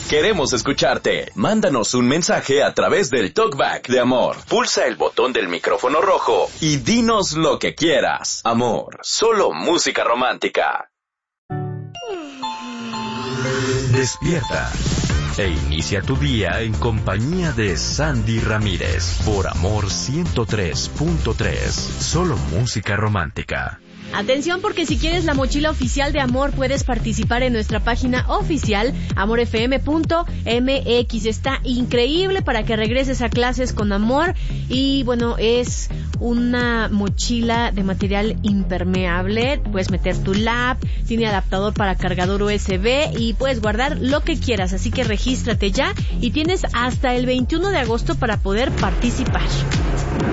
Queremos escucharte. Mándanos un mensaje a través del Talkback de Amor. Pulsa el botón del micrófono rojo y dinos lo que quieras. Amor, solo música romántica. Despierta e inicia tu día en compañía de Sandy Ramírez por Amor 103.3. Solo música romántica. Atención, porque si quieres la mochila oficial de Amor, puedes participar en nuestra página oficial, amorfm.mx. Está increíble para que regreses a clases con amor. Y bueno, es una mochila de material impermeable. Puedes meter tu lap, tiene adaptador para cargador USB y puedes guardar lo que quieras. Así que regístrate ya y tienes hasta el 21 de agosto para poder participar.